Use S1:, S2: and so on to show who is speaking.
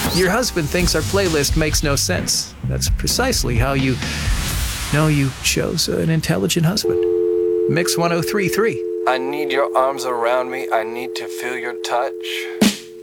S1: Your husband thinks our playlist makes no sense. That's precisely how you know you chose an intelligent husband. Mix 1033.
S2: I need your arms around me. I need to feel your touch.